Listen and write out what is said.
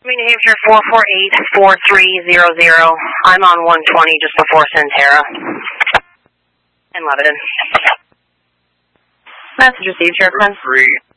New Hampshire 448-4300. I'm on 120 just before Centera in Lebanon. Message received, Sheriff.